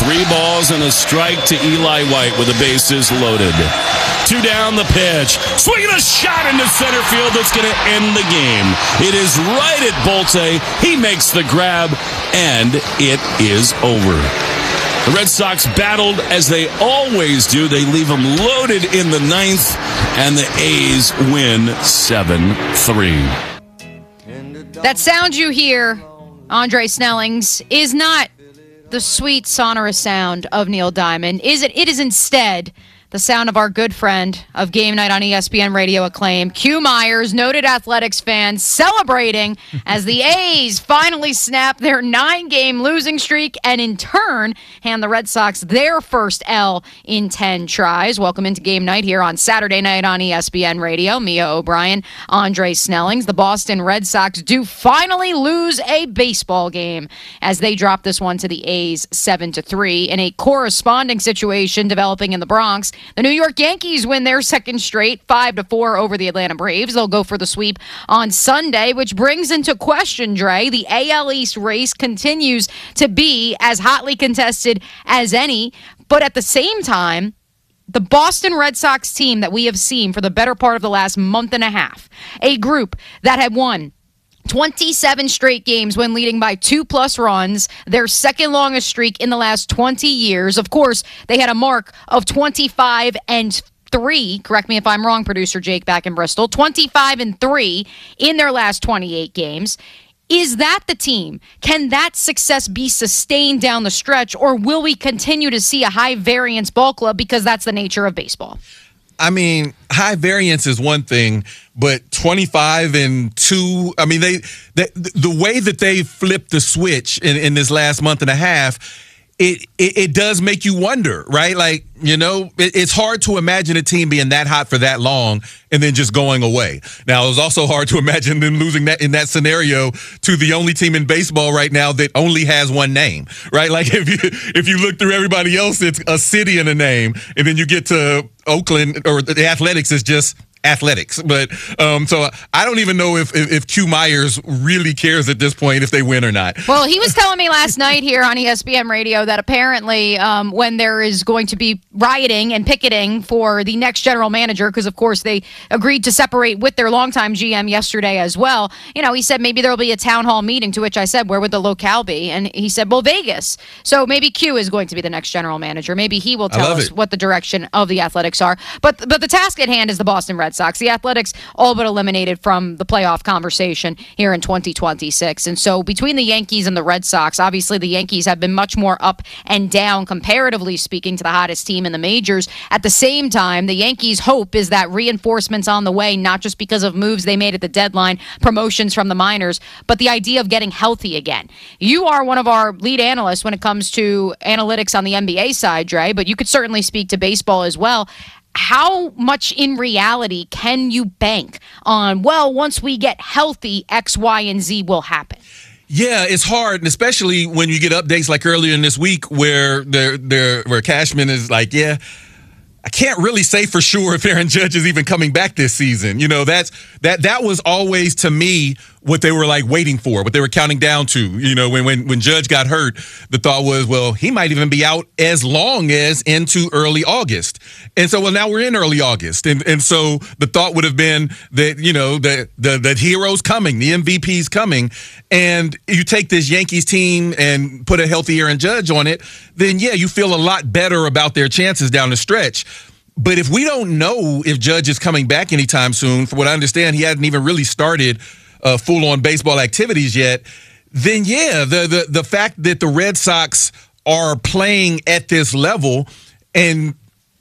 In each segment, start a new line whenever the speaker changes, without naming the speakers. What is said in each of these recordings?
3 balls and a strike to Eli White with the bases loaded. 2 down the pitch. Swinging a shot into center field that's going to end the game. It is right at Bolte. He makes the grab, and it is over. The Red Sox battled as they always do. They leave them loaded in the 9th, and the A's win 7-3.
That sound you hear, Andre Snellings, is not the sweet, sonorous sound of Neil Diamond. It is instead the sound of our good friend of Game Night on ESPN Radio Acclaim, Q Myers, noted athletics fan, celebrating as the A's finally snap their 9-game losing streak and in turn hand the Red Sox their first L in 10 tries. Welcome into Game Night here on Saturday night on ESPN Radio. Mia O'Brien, Andre Snellings. The Boston Red Sox do finally lose a baseball game as they drop this one to the A's 7-3 in a corresponding situation developing in the Bronx. The New York Yankees win their second straight, 5-4 over the Atlanta Braves. They'll go for the sweep on Sunday, which brings into question, Dre, the AL East race continues to be as hotly contested as any, but at the same time, the Boston Red Sox team that we have seen for the better part of the last month and a half, a group that had won 27 straight games when leading by 2+ runs, their second longest streak in the last 20 years. Of course, they had a mark of 25-3. Correct me if I'm wrong, producer Jake back in Bristol. 25-3 in their last 28 games. Is that the team? Can that success be sustained down the stretch, or will we continue to see a high variance ball club because that's the nature of baseball?
I mean, high variance is one thing, but 25-2. I mean, the way that they flipped the switch in this last month and a half, it does make you wonder, right? Like, you know, it's hard to imagine a team being that hot for that long and then just going away. Now, it was also hard to imagine them losing that in that scenario to the only team in baseball right now that only has one name, right? Like if you look through everybody else, it's a city and a name, and then you get to Oakland or the Athletics is just athletics. But so I don't even know if Q Myers really cares at this point if they win or not.
Well, he was telling me last night here on ESPN Radio that apparently when there is going to be rioting and picketing for the next general manager, because of course they agreed to separate with their longtime GM yesterday as well. You know, he said maybe there'll be a town hall meeting, to which I said, where would the locale be? And he said, well, Vegas. So maybe Q is going to be the next general manager. Maybe he will tell us what the direction of the Athletics are. But the task at hand is the Boston Red Sox. The Athletics all but eliminated from the playoff conversation here in 2026. And so between the Yankees and the Red Sox, obviously the Yankees have been much more up and down, comparatively speaking, to the hottest team in the majors. At the same time, the Yankees' hope is that reinforcements on the way, not just because of moves they made at the deadline, promotions from the minors, but the idea of getting healthy again. You are one of our lead analysts when it comes to analytics on the NBA side, Dre, but you could certainly speak to baseball as well. How much in reality can you bank on, well, once we get healthy, X, Y, and Z will happen?
Yeah, it's hard, and especially when you get updates like earlier in this week where Cashman is like, yeah, I can't really say for sure if Aaron Judge is even coming back this season. You know, that was always, to me, what they were like waiting for, what they were counting down to. You know, when Judge got hurt, the thought was, well, he might even be out as long as into early August. And so, well, now we're in early August. And so the thought would have been that, you know, the hero's coming, the MVP's coming, and you take this Yankees team and put a healthy Aaron Judge on it, then, yeah, you feel a lot better about their chances down the stretch. But if we don't know if Judge is coming back anytime soon, from what I understand, he hadn't even really started full-on baseball activities yet, then yeah, the fact that the Red Sox are playing at this level, and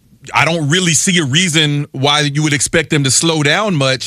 I don't really see a reason why you would expect them to slow down much,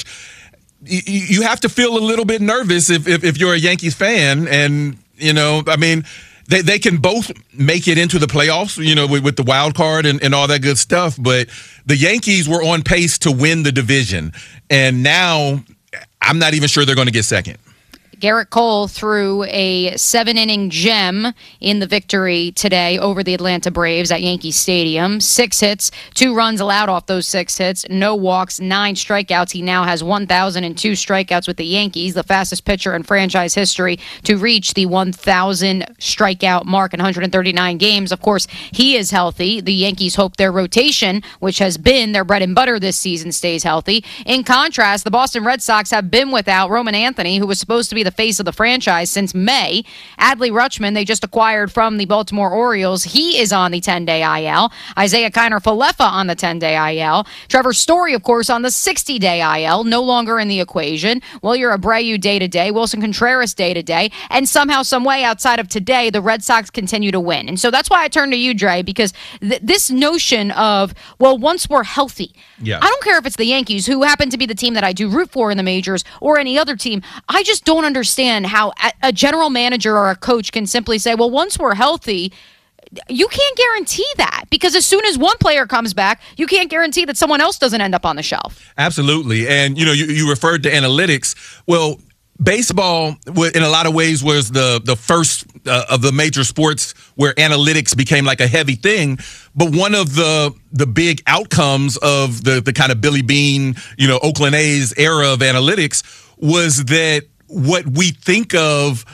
you have to feel a little bit nervous if you're a Yankees fan. And, you know, I mean, they can both make it into the playoffs, you know, with the wild card and all that good stuff, but the Yankees were on pace to win the division, and now I'm not even sure they're going to get second.
Garrett Cole threw a 7-inning gem in the victory today over the Atlanta Braves at Yankee Stadium. 6 hits, 2 runs allowed off those 6 hits, no walks, 9 strikeouts. He now has 1,002 strikeouts with the Yankees, the fastest pitcher in franchise history to reach the 1,000 strikeout mark in 139 games. Of course, he is healthy. The Yankees hope their rotation, which has been their bread and butter this season, stays healthy. In contrast, the Boston Red Sox have been without Roman Anthony, who was supposed to be the face of the franchise since May. Adley Rutschman, they just acquired from the Baltimore Orioles. He is on the 10-day IL. Isaiah Kiner-Falefa on the 10-day IL. Trevor Story, of course, on the 60-day IL, no longer in the equation. Wilyer Abreu day-to-day. Wilson Contreras day-to-day. And somehow, some way, outside of today, the Red Sox continue to win. And so that's why I turn to you, Dre, because this notion of, well, once we're healthy, I don't care if it's the Yankees, who happen to be the team that I do root for in the majors, or any other team. I just don't understand how a general manager or a coach can simply say, well, once we're healthy, you can't guarantee that, because as soon as one player comes back, you can't guarantee that someone else doesn't end up on the shelf.
Absolutely. And, you referred to analytics. Well, baseball, in a lot of ways, was the first of the major sports where analytics became like a heavy thing. But one of the big outcomes of the kind of Billy Beane, Oakland A's era of analytics was that what we think of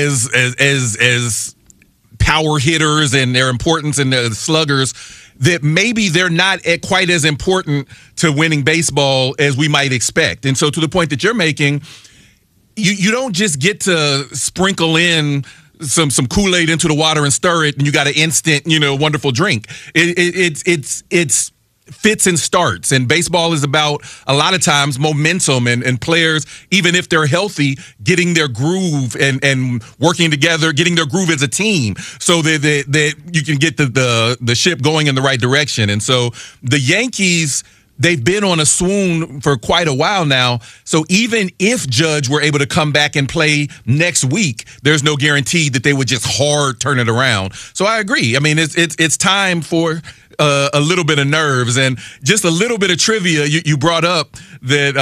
as power hitters and their importance and the sluggers, that maybe they're not quite as important to winning baseball as we might expect. And so, to the point that you're making, you don't just get to sprinkle in some Kool-Aid into the water and stir it, and you got an instant, wonderful drink. It's fits and starts, and baseball is about, a lot of times, momentum and players, even if they're healthy, getting their groove and working together, getting their groove as a team, so that you can get the ship going in the right direction. And so the Yankees, they've been on a swoon for quite a while now. So even if Judge were able to come back and play next week, there's no guarantee that they would just hard turn it around. So I agree. I mean, it's time for a little bit of nerves and just a little bit of trivia. You brought up that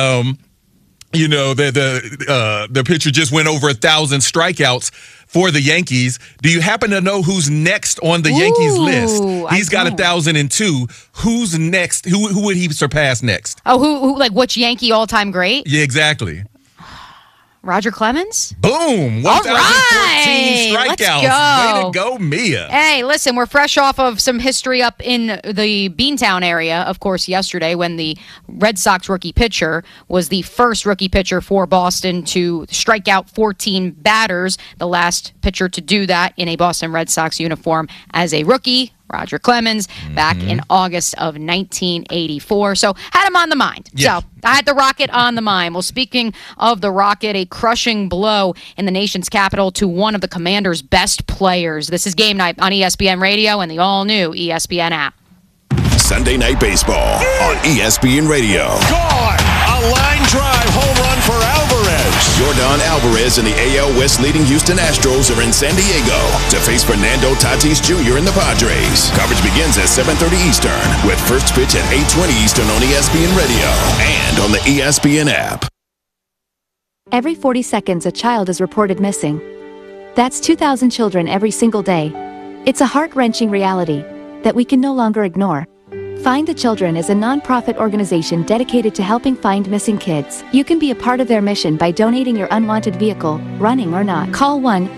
the pitcher just went over 1,000 strikeouts for the Yankees. Do you happen to know who's next on the Yankees list? He's got 1,002. Who's next? Who would he surpass next?
Oh, who like which Yankee all-time great?
Yeah, exactly.
Roger Clemens?
Boom! 1,014 strikeouts.
Let's go.
Way to go, Mia.
Hey, listen, we're fresh off of some history up in the Beantown area, of course, yesterday when the Red Sox rookie pitcher was the first rookie pitcher for Boston to strike out 14 batters, the last pitcher to do that in a Boston Red Sox uniform as a rookie. Roger Clemens, back in August of 1984. So had him on the mind.
Yeah.
So I had the Rocket on the mind. Well, speaking of the Rocket, a crushing blow in the nation's capital to one of the Commanders' best players. This is Game Night on ESPN Radio and the all-new ESPN app.
Sunday Night Baseball on ESPN Radio.
Gone! A line drive home run for Alvarez.
Yordan Alvarez and the AL West leading Houston Astros are in San Diego to face Fernando Tatis Jr. and the Padres. Coverage begins at 7:30 Eastern with first pitch at 8:20 Eastern on ESPN Radio and on the ESPN app.
Every 40 seconds, a child is reported missing. That's 2,000 children every single day. It's a heart-wrenching reality that we can no longer ignore. Find the Children is a non-profit organization dedicated to helping find missing kids. You can be a part of their mission by donating your unwanted vehicle, running or not. Call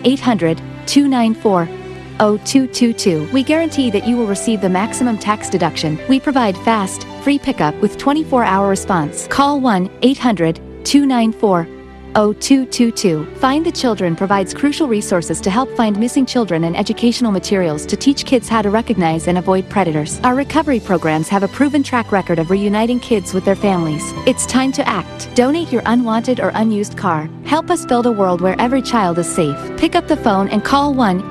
1-800-294-0222. We guarantee that you will receive the maximum tax deduction. We provide fast, free pickup with 24-hour response. Call 1-800-294-0222. Find the Children provides crucial resources to help find missing children and educational materials to teach kids how to recognize and avoid predators. Our recovery programs have a proven track record of reuniting kids with their families. It's time to act. Donate your unwanted or unused car. Help us build a world where every child is safe. Pick up the phone and call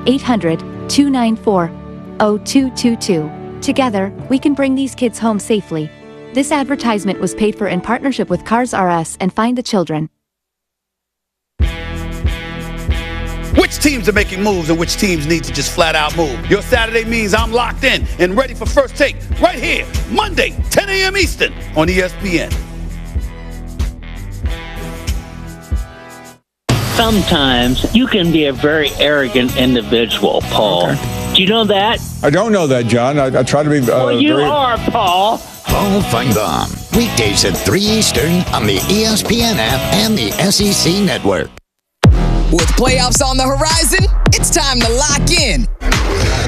1-800-294-0222. Together, we can bring these kids home safely. This advertisement was paid for in partnership with Cars R Us and Find the Children.
Which teams are making moves and which teams need to just flat out move? Your Saturday means I'm locked in and ready for First Take right here, Monday, 10 a.m. Eastern on ESPN.
sometimes you can be a very arrogant individual, Paul.
Okay.
Do you know that?
I don't know that, John. I try to be
Well, you are, Paul.
Paul Feinbaum, weekdays at 3 Eastern on the ESPN app and the SEC Network.
With playoffs on the horizon, it's time to lock in.